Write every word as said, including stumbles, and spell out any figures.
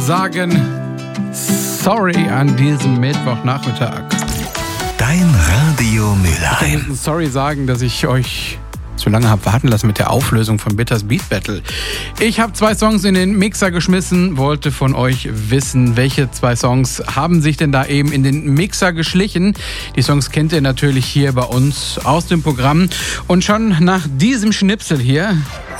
sagen sorry an diesem Mittwochnachmittag. Dein Radio Mülheim. Sorry sagen, dass ich euch zu lange habe warten lassen mit der Auflösung von Bitters Beat Battle. Ich habe zwei Songs in den Mixer geschmissen, wollte von euch wissen, welche zwei Songs haben sich denn da eben in den Mixer geschlichen. Die Songs kennt ihr natürlich hier bei uns aus dem Programm. Und schon nach diesem Schnipsel hier